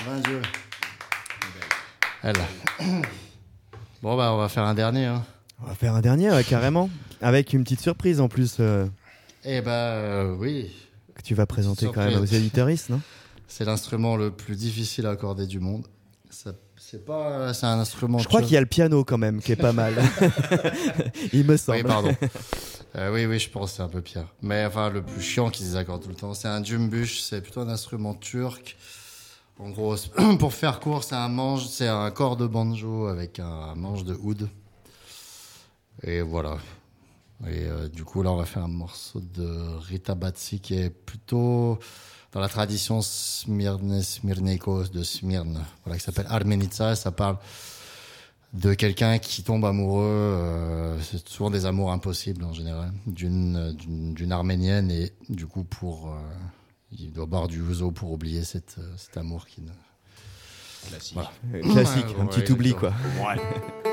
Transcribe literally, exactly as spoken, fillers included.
vingt Dieu. Elle. Bon, bah, on va faire un dernier. Hein. On va faire un dernier, ouais, carrément. Avec une petite surprise en plus. Euh, eh bah, euh, oui. Que tu vas présenter quand même aux éditeuristes, non? C'est l'instrument le plus difficile à accorder du monde. Ça, c'est pas, c'est un instrument. Je crois qu'il y a le piano quand même, qui est pas mal. Il me semble. Oui, pardon. Euh, oui, oui, je pense que c'est un peu pire. Mais enfin, le plus chiant qu'ils accordent tout le temps, c'est un djumbush. C'est plutôt un instrument turc. En gros, pour faire court, c'est un manche, c'est un corps de banjo avec un manche de oud. Et voilà. Et euh, du coup, là, on va faire un morceau de Rita Batsi qui est plutôt dans la tradition Smyrne, Smyrneikos de Smyrne, voilà, qui s'appelle Armenitsa. Ça parle de quelqu'un qui tombe amoureux, euh, c'est souvent des amours impossibles en général, d'une, d'une, d'une arménienne, et du coup, pour, euh, il doit boire du ouzo pour oublier cette, cet amour qui ne... Classique. Voilà. Classique, Ouais, un ouais, petit oubli, quoi. Ouais.